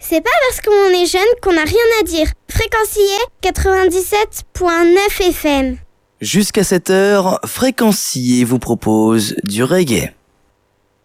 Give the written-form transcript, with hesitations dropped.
C'est pas parce qu'on est jeune qu'on n'a rien à dire. Fréquencier 97.9 FM. Jusqu'à 7h, Fréquencier vous propose du reggae.